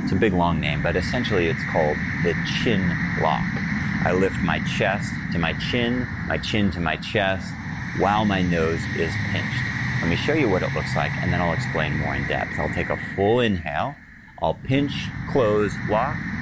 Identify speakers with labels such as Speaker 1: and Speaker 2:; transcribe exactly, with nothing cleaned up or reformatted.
Speaker 1: It's a big long name, but essentially it's called the chin lock. I lift my chest to my chin, my chin to my chest, while my nose is pinched. Let me show you what it looks like, and then I'll explain more in depth. I'll take a full inhale. I'll pinch, close, lock,